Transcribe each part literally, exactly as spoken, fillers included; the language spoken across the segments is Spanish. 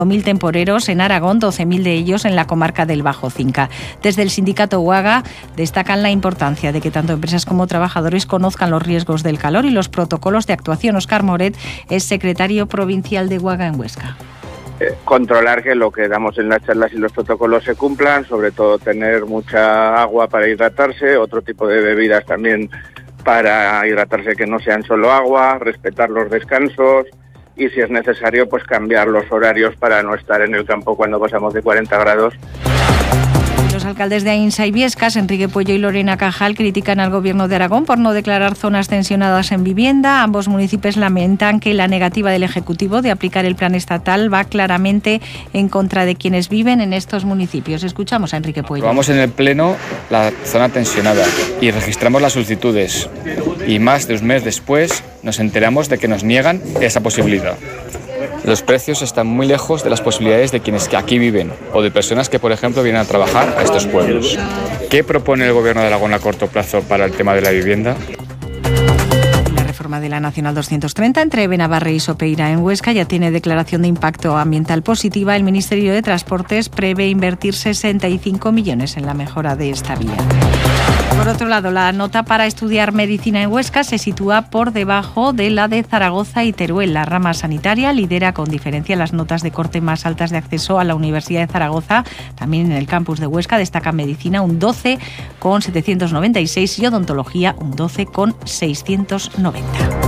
mil temporeros en Aragón, doce mil de ellos en la comarca del Bajo Cinca. Desde el sindicato UAGA destacan la importancia de que tanto empresas como trabajadores conozcan los riesgos del calor y los protocolos de actuación. Óscar Moret es secretario provincial de UAGA en Huesca. Eh, controlar que lo que damos en las charlas y los protocolos se cumplan, sobre todo tener mucha agua para hidratarse, otro tipo de bebidas también para hidratarse que no sean solo agua, respetar los descansos y si es necesario pues cambiar los horarios para no estar en el campo cuando pasamos de cuarenta grados. Los alcaldes de Ainsa y Biescas, Enrique Puello y Lorena Cajal, critican al Gobierno de Aragón por no declarar zonas tensionadas en vivienda. Ambos municipios lamentan que la negativa del Ejecutivo de aplicar el plan estatal va claramente en contra de quienes viven en estos municipios. Escuchamos a Enrique Puello. Vamos en el Pleno la zona tensionada y registramos las solicitudes. Y más de un mes después nos enteramos de que nos niegan esa posibilidad. Los precios están muy lejos de las posibilidades de quienes aquí viven o de personas que, por ejemplo, vienen a trabajar a estos pueblos. ¿Qué propone el Gobierno de Aragón a corto plazo para el tema de la vivienda? La reforma de la Nacional doscientos treinta entre Benabarre y Sopeira en Huesca ya tiene declaración de impacto ambiental positiva. El Ministerio de Transportes prevé invertir sesenta y cinco millones en la mejora de esta vía. Por otro lado, la nota para estudiar medicina en Huesca se sitúa por debajo de la de Zaragoza y Teruel. La rama sanitaria lidera con diferencia las notas de corte más altas de acceso a la Universidad de Zaragoza. También en el campus de Huesca destaca medicina un doce con setecientos noventa y seis y odontología un doce con seiscientos noventa.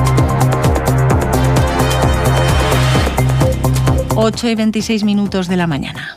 ocho y veintiséis minutos de la mañana.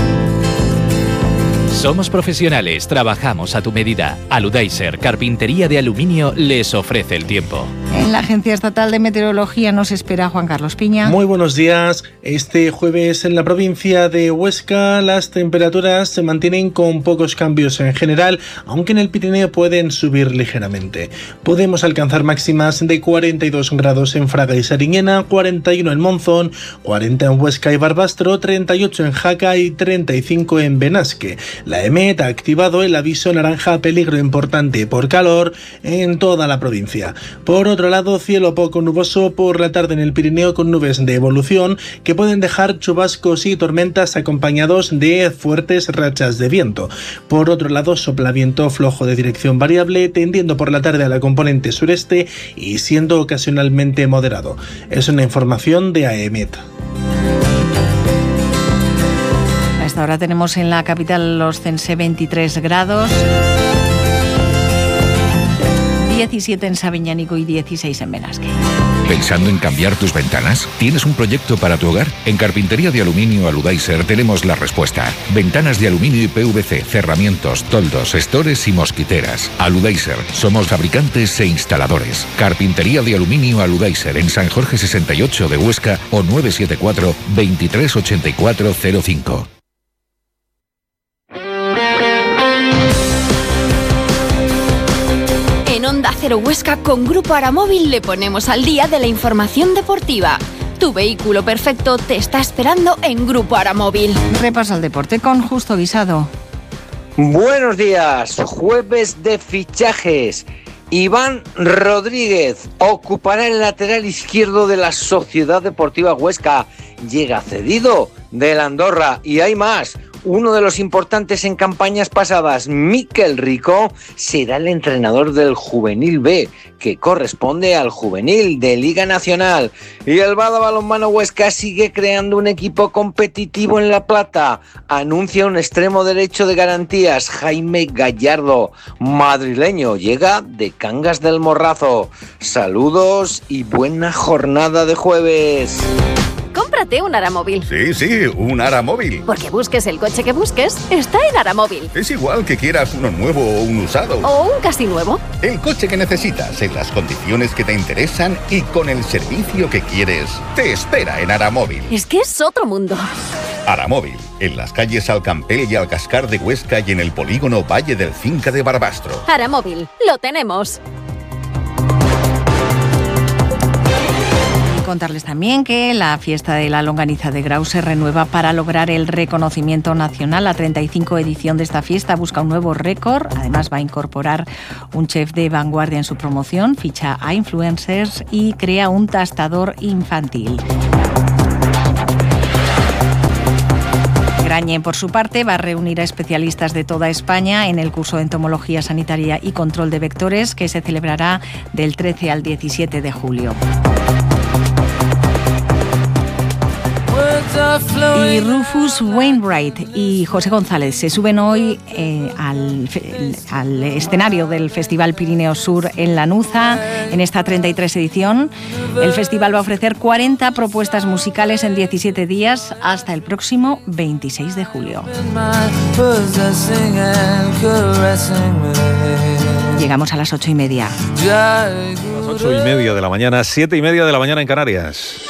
Somos profesionales, trabajamos a tu medida. Aludaiser, carpintería de aluminio, les ofrece el tiempo. En la Agencia Estatal de Meteorología nos espera Juan Carlos Piña. Muy buenos días. Este jueves en la provincia de Huesca las temperaturas se mantienen con pocos cambios en general, aunque en el Pirineo pueden subir ligeramente. Podemos alcanzar máximas de cuarenta y dos grados en Fraga y Sariñena, cuarenta y uno en Monzón, cuarenta en Huesca y Barbastro, treinta y ocho en Jaca y treinta y cinco en Benasque. La E M E T ha activado el aviso naranja peligro importante por calor en toda la provincia. Por otro lado, cielo poco nuboso por la tarde en el Pirineo con nubes de evolución que pueden dejar chubascos y tormentas acompañados de fuertes rachas de viento. Por otro lado, sopla viento flojo de dirección variable tendiendo por la tarde a la componente sureste y siendo ocasionalmente moderado. Es una información de A E M E T. Ahora tenemos en la capital los Cense veintitrés grados, diecisiete en Sabiñánigo y dieciséis en Benasque. ¿Pensando en cambiar tus ventanas? ¿Tienes un proyecto para tu hogar? En Carpintería de Aluminio Aludaiser tenemos la respuesta. Ventanas de aluminio y P V C, cerramientos, toldos, estores y mosquiteras. Aludaiser, somos fabricantes e instaladores. Carpintería de Aluminio Aludaiser en San Jorge sesenta y ocho de Huesca o nueve siete cuatro, veintitrés ochenta y cuatro cero cinco. En Onda Cero Huesca con Grupo Aramóvil le ponemos al día de la información deportiva. Tu vehículo perfecto te está esperando en Grupo Aramóvil. Repaso al deporte con Justo Guisado. Buenos días, jueves de fichajes. Iván Rodríguez ocupará el lateral izquierdo de la Sociedad Deportiva Huesca. Llega cedido del Andorra y hay más. Uno de los importantes en campañas pasadas, Miquel Rico, será el entrenador del Juvenil B, que corresponde al Juvenil de Liga Nacional. Y el Bada Balonmano Huesca sigue creando un equipo competitivo en La Plata. Anuncia un extremo derecho de garantías, Jaime Gallardo, madrileño, llega de Cangas del Morrazo. Saludos y buena jornada de jueves. Cómprate un Aramóvil. Sí, sí, un Aramóvil. Porque busques el coche que busques, está en Aramóvil. Es igual que quieras uno nuevo o un usado. O un casi nuevo. El coche que necesitas, en las condiciones que te interesan y con el servicio que quieres, te espera en Aramóvil. Es que es otro mundo. Aramóvil, en las calles Alcampel y Alcascar de Huesca y en el polígono Valle del Cinca de Barbastro. Aramóvil, lo tenemos. Contarles también que la fiesta de la longaniza de Grau se renueva para lograr el reconocimiento nacional. La treinta y cinco edición de esta fiesta busca un nuevo récord. Además va a incorporar un chef de vanguardia en su promoción, ficha a influencers y crea un tastador infantil. Grañé, por su parte, va a reunir a especialistas de toda España en el curso de entomología sanitaria y control de vectores que se celebrará del trece al diecisiete de julio. Y Rufus Wainwright y José González se suben hoy eh, al, al escenario del Festival Pirineo Sur en Lanuza, en esta treinta y tres edición. El festival va a ofrecer cuarenta propuestas musicales en diecisiete días hasta el próximo veintiséis de julio. Llegamos a las ocho y media. Las ocho y media de la mañana, siete y media de la mañana en Canarias.